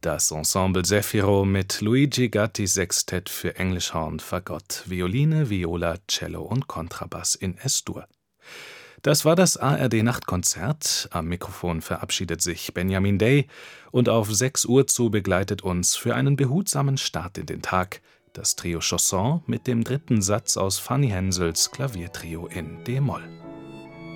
Das Ensemble Zefiro mit Luigi Gattis Sextett für Englischhorn, Fagott, Violine, Viola, Cello und Kontrabass in Es-Dur. Das war das ARD-Nachtkonzert. Am Mikrofon verabschiedet sich Benjamin Day und auf 6 Uhr zu begleitet uns für einen behutsamen Start in den Tag das Trio Chausson mit dem 3. Satz aus Fanny Hensels Klaviertrio in d-Moll.